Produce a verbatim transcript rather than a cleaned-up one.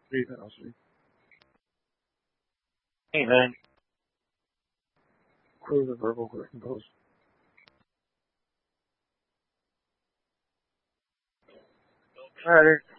Three thousand. Hey man, close the verbal compose. Alright.